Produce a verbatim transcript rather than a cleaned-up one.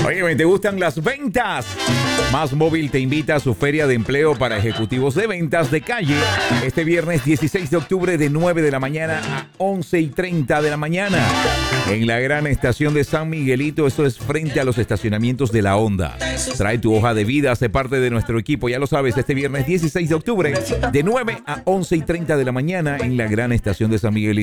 Oye, ¿te gustan las ventas? Más Móvil te invita a su feria de empleo para ejecutivos de ventas de calle este viernes dieciséis de octubre de nueve de la mañana a once y treinta de la mañana en la gran estación de San Miguelito. Esto es frente a los estacionamientos de la Honda. Trae tu hoja de vida, sé parte de nuestro equipo, ya lo sabes, este viernes dieciséis de octubre de nueve a once y treinta de la mañana en la gran estación de San Miguelito.